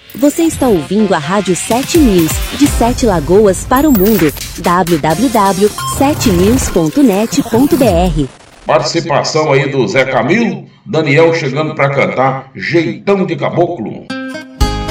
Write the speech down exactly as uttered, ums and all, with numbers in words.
Você está ouvindo a Rádio sete News, de Sete Lagoas para o mundo. w w w ponto sete news ponto net ponto b r. Participação aí do Zé Camilo, Daniel chegando para cantar Jeitão de Caboclo.